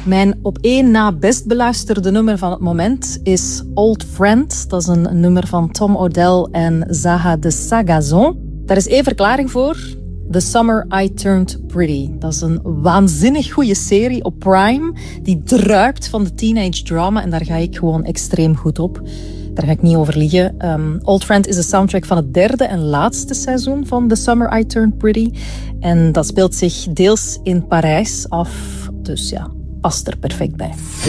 Mijn op één na best beluisterde nummer van het moment is Old Friend. Dat is een nummer van Tom Odell en Zaha de Sagazon. Daar is één verklaring voor. The Summer I Turned Pretty. Dat is een waanzinnig goede serie op Prime. Die druipt van de teenage drama en daar ga ik gewoon extreem goed op. Daar ga ik niet over liegen. Old Friend is de soundtrack van het derde en laatste seizoen van The Summer I Turned Pretty. En dat speelt zich deels in Parijs af. Dus ja, past er perfect bij.